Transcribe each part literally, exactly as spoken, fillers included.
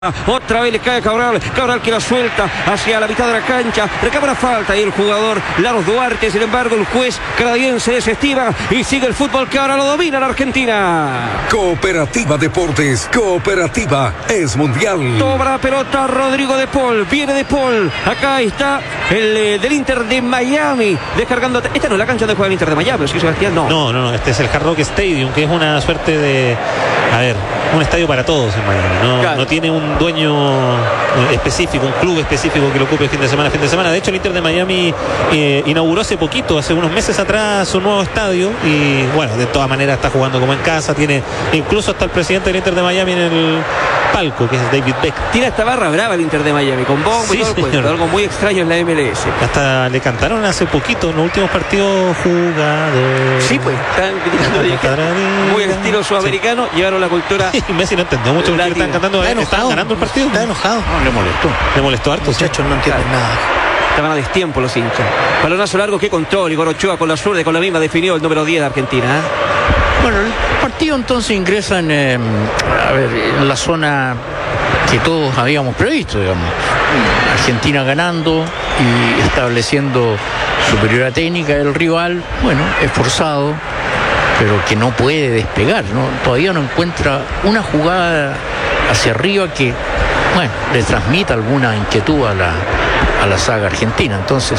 Otra vez le cae Cabral, Cabral que la suelta hacia la mitad de la cancha, recaba una falta y el jugador Laros Duarte. Sin embargo, el juez canadiense desestima y sigue el fútbol que ahora lo domina la Argentina. Cooperativa Deportes, Cooperativa es mundial. Toma la pelota Rodrigo de Paul, viene de Paul, acá está el eh, del Inter de Miami, descargando. Esta no es la cancha donde juega el Inter de Miami, ¿sí, Sebastián? No. No, no, no, este es el Hard Rock Stadium, que es una suerte de, a ver, un estadio para todos en Miami. No, claro. No tiene un dueño específico, un club específico que lo ocupe fin de semana, fin de semana. De hecho, el Inter de Miami eh, inauguró hace poquito, hace unos meses atrás, su nuevo estadio y bueno, de todas maneras está jugando como en casa. Tiene incluso hasta el presidente del Inter de Miami en el palco, que es David Beck. Tiene esta barra brava el Inter de Miami, con bombo sí, y todo el cuento, algo muy extraño en la M L S. Hasta le cantaron hace poquito, en los últimos partidos, jugador. Sí, pues, están gritando muy estilo sudamericano, sí. Llevaron la cultura. Y Messi no entendió mucho porque están cantando. Está estaban ganando el partido. Está enojado. No, le molestó. Le molestó harto. Muchachos, no entienden claro. nada. Estaban a destiempo los hinchas. Balonazo largo, qué control. Igor Ochoa con la zurda y con la misma definió el número diez de Argentina. ¿eh? Bueno, el partido entonces ingresa en, eh, a ver, en la zona que todos habíamos previsto, digamos. Argentina ganando y estableciendo superioridad técnica del rival, bueno, esforzado, pero que no puede despegar, ¿no? Todavía no encuentra una jugada hacia arriba que, bueno, le transmita alguna inquietud a la, a la saga argentina. Entonces,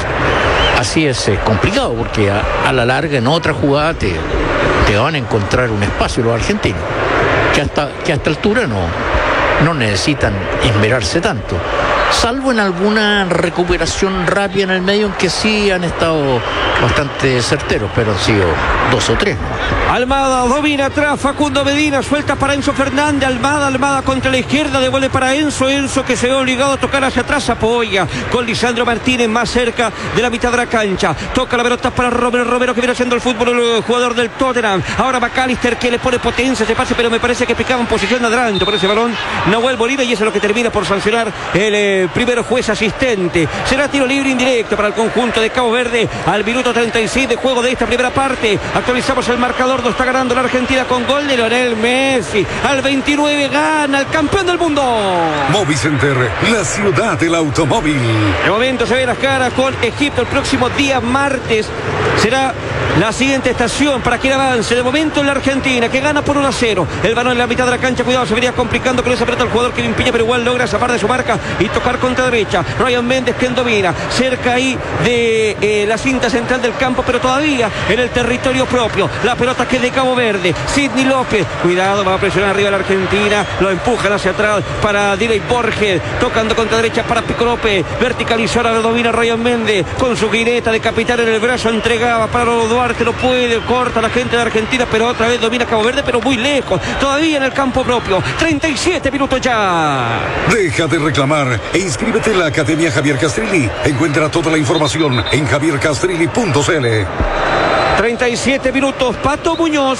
así es eh, complicado, porque a, a la larga en otra jugada te, te van a encontrar un espacio los argentinos, que hasta, que a esta altura no, no necesitan esmerarse tanto, salvo en alguna recuperación rápida en el medio en que sí han estado bastante certeros, pero han sido dos o tres, ¿no? Almada domina atrás, Facundo Medina suelta para Enzo Fernández, Almada, Almada contra la izquierda, devuelve para Enzo, Enzo que se ve obligado a tocar hacia atrás, apoya con Lisandro Martínez más cerca de la mitad de la cancha, toca la pelota para Romero, Romero que viene haciendo el fútbol, el jugador del Tottenham, ahora McAllister que le pone potencia ese pase, pero me parece que picaba en posición de adelante por ese balón Nahuel Bolívar, y eso es lo que termina por sancionar el eh, primer juez asistente. Será tiro libre indirecto para el conjunto de Cabo Verde al minuto treinta y seis de juego de esta primera parte. Actualizamos el marcador, lo está ganando la Argentina con gol de Lionel Messi. Al veintinueve gana el campeón del mundo. Movicenter, la ciudad del automóvil. De momento se ve las caras con Egipto. El próximo día martes será la siguiente estación para que avance. De momento la Argentina que gana por uno a cero. El balón en la mitad de la cancha, cuidado, se vería complicando con esa pelota el jugador Kevin Piña, pero igual logra zafar de su marca y tocar contra derecha. Ryan Méndez que domina cerca ahí de eh, la cinta central del campo, pero todavía en el territorio propio. La pelota que es de Cabo Verde. Sidney López, cuidado, va a presionar arriba la Argentina, lo empujan hacia atrás para Diley Borges, tocando contra derecha para Pico López, verticalizó, ahora lo domina Ryan Méndez con su guineta de capitán en el brazo, entregaba para Lolo Duarte, lo puede, corta la gente de Argentina, pero otra vez domina Cabo Verde, pero muy lejos, todavía en el campo propio. Treinta y siete minutos ya. Deja de reclamar e inscríbete en la Academia Javier Castrilli. Encuentra toda la información en javier castrilli punto c l. treinta y siete minutos, Pato Muñoz.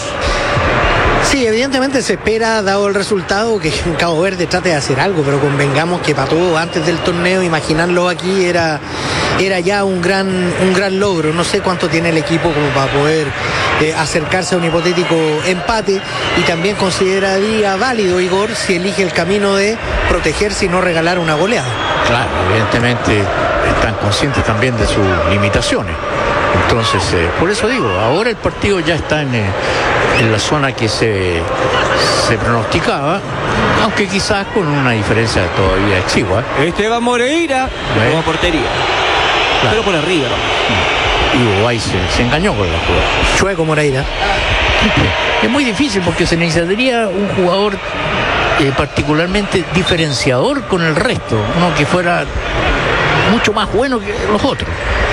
Sí, evidentemente se espera, dado el resultado, que Cabo Verde trate de hacer algo, pero convengamos que para todo antes del torneo, imaginarlo aquí era, era ya un gran, un gran logro. No sé cuánto tiene el equipo como para poder eh, acercarse a un hipotético empate, y también consideraría válido, Igor, si elige el camino de protegerse y no regalar una goleada. Claro, evidentemente están conscientes también de sus limitaciones. Entonces, eh, por eso digo, ahora el partido ya está en, eh, en la zona que se, se pronosticaba, aunque quizás con una diferencia todavía exigua. Esteban Moreira, ¿Eh? como portería, claro. Pero por arriba. Y Uruguay se, se engañó con la jugada. Chueco Moreira. Es muy difícil porque se necesitaría un jugador eh, particularmente diferenciador con el resto, uno que fuera mucho más bueno que los otros.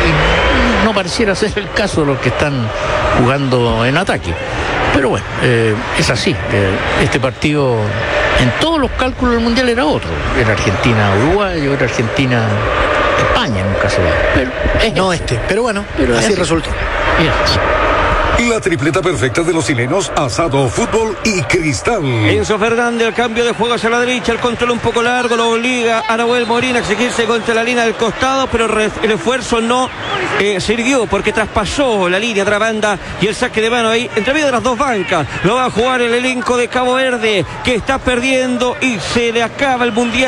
Y no pareciera ser el caso de los que están jugando en ataque. Pero bueno, eh, es así. Eh, este partido, en todos los cálculos del Mundial, era otro. Era Argentina-Uruguay, era Argentina-España, nunca se ve. Pero es no este, pero bueno, pero así es resultó. Es así. La tripleta perfecta de los chilenos, asado, fútbol y cristal. Enzo Fernández, el cambio de juego hacia la derecha, el control un poco largo, lo obliga a Nahuel Morín a exigirse contra la línea del costado, pero el esfuerzo no eh, sirvió porque traspasó la línea de la banda y el saque de mano ahí, entre medio de las dos bancas, lo va a jugar el elenco de Cabo Verde, que está perdiendo y se le acaba el mundial.